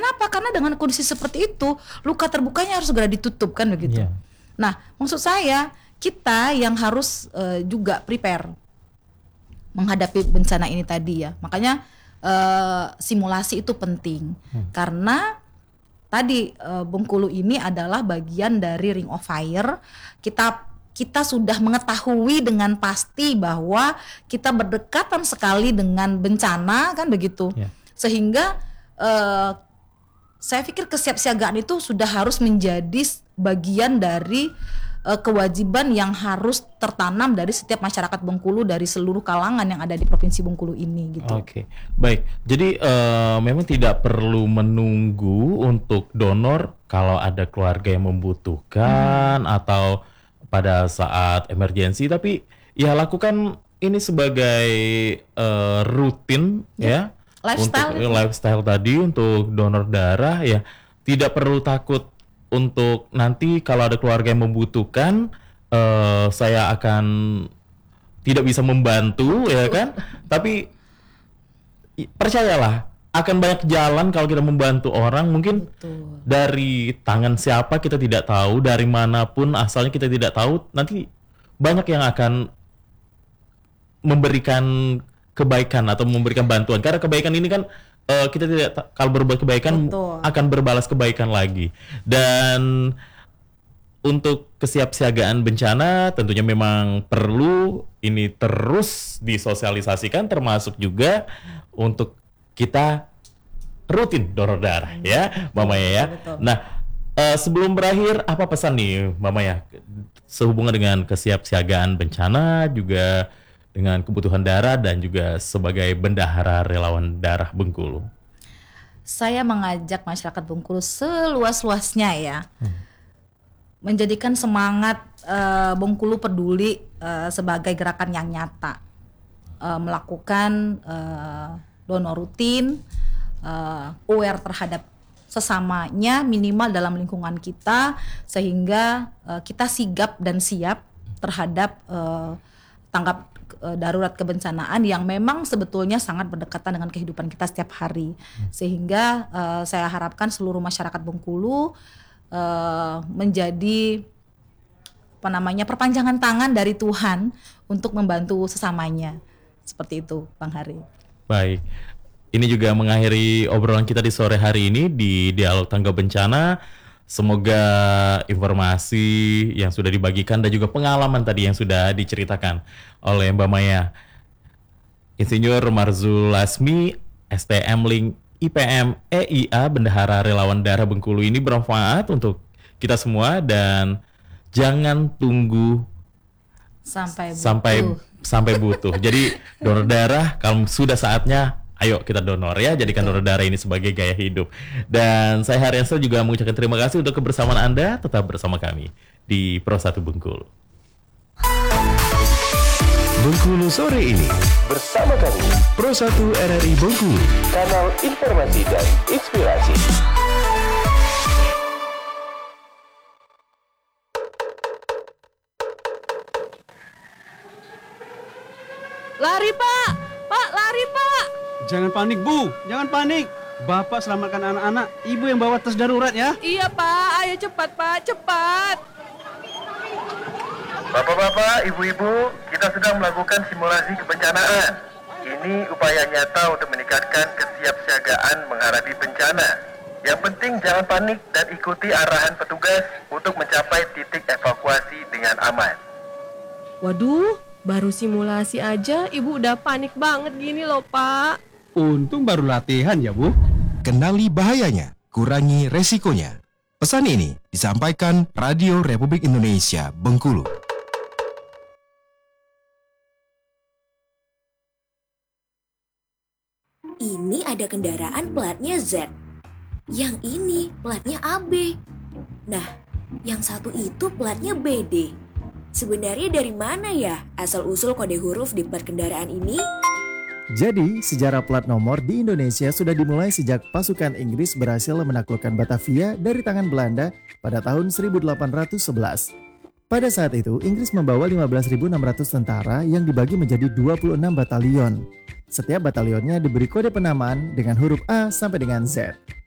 Kenapa? Karena dengan kondisi seperti itu, luka terbukanya harus segera ditutup kan begitu. Iya. Nah, maksud saya kita yang harus juga prepare menghadapi bencana ini tadi ya. Makanya simulasi itu penting karena tadi Bengkulu ini adalah bagian dari Ring of Fire. Kita sudah mengetahui dengan pasti bahwa kita berdekatan sekali dengan bencana kan begitu. Yeah. Sehingga saya pikir kesiapsiagaan itu sudah harus menjadi bagian dari kewajiban yang harus tertanam dari setiap masyarakat Bengkulu dari seluruh kalangan yang ada di Provinsi Bengkulu ini gitu. Oke, baik. Jadi memang tidak perlu menunggu untuk donor kalau ada keluarga yang membutuhkan atau pada saat emergensi, tapi ya lakukan ini sebagai rutin ya. Lifestyle untuk lifestyle tadi untuk donor darah ya. Tidak perlu takut untuk nanti kalau ada keluarga yang membutuhkan saya akan tidak bisa membantu ya kan, tapi percayalah akan banyak jalan kalau kita membantu orang. Mungkin dari tangan siapa kita tidak tahu, dari manapun asalnya kita tidak tahu, nanti banyak yang akan memberikan kebaikan atau memberikan bantuan, karena kebaikan ini kan kita tidak kalau berbuat kebaikan akan berbalas kebaikan lagi. Dan untuk kesiapsiagaan bencana tentunya memang perlu ini terus disosialisasikan, termasuk juga untuk kita rutin donor darah ya Mbak Maya ya. Betul. Nah sebelum berakhir apa pesan nih Mbak Maya sehubungan dengan kesiapsiagaan bencana juga dengan kebutuhan darah dan juga sebagai bendahara relawan darah Bengkulu? Saya mengajak masyarakat Bengkulu seluas-luasnya ya, menjadikan semangat Bengkulu peduli sebagai gerakan yang nyata, melakukan donor rutin, aware terhadap sesamanya minimal dalam lingkungan kita, sehingga kita sigap dan siap terhadap tanggap darurat kebencanaan yang memang sebetulnya sangat berdekatan dengan kehidupan kita setiap hari. Sehingga saya harapkan seluruh masyarakat Bengkulu menjadi perpanjangan tangan dari Tuhan untuk membantu sesamanya. Seperti itu Bang Hari. Baik, ini juga mengakhiri obrolan kita di sore hari ini di Dialog Tangga Bencana. Semoga informasi yang sudah dibagikan dan juga pengalaman tadi yang sudah diceritakan oleh Mbak Maya, Insinyur Marzul Lasmi, STM Link IPM EIA, Bendahara Relawan Darah Bengkulu ini bermanfaat untuk kita semua, dan jangan tunggu sampai butuh. Jadi donor darah kalau sudah saatnya, ayo kita donor ya, jadikan donor darah ini sebagai gaya hidup. Dan saya Haryansa juga mengucapkan terima kasih untuk kebersamaan Anda. Tetap bersama kami di Pro 1 Bengkulu. Bengkulu sore ini bersama kami Pro 1 RRI Bengkulu, kanal informasi dan inspirasi. Lari Pak, lari Pak. Jangan panik Bu, jangan panik. Bapak selamatkan anak-anak, Ibu yang bawa tas darurat ya. Iya Pak, ayo cepat Pak, cepat. Bapak-bapak, ibu-ibu, kita sedang melakukan simulasi kebencanaan. Ini upaya nyata untuk meningkatkan kesiapsiagaan menghadapi bencana. Yang penting jangan panik dan ikuti arahan petugas untuk mencapai titik evakuasi dengan aman. Waduh, baru simulasi aja Ibu udah panik banget gini loh Pak. Untung baru latihan ya Bu. Kenali bahayanya, kurangi resikonya. Pesan ini disampaikan Radio Republik Indonesia Bengkulu. Ini ada kendaraan platnya Z. Yang ini platnya AB. Nah, yang satu itu platnya BD. Sebenarnya dari mana ya asal-usul kode huruf di plat kendaraan ini? Jadi, sejarah plat nomor di Indonesia sudah dimulai sejak pasukan Inggris berhasil menaklukkan Batavia dari tangan Belanda pada tahun 1811. Pada saat itu, Inggris membawa 15.600 tentara yang dibagi menjadi 26 batalion. Setiap batalionnya diberi kode penamaan dengan huruf A sampai dengan Z.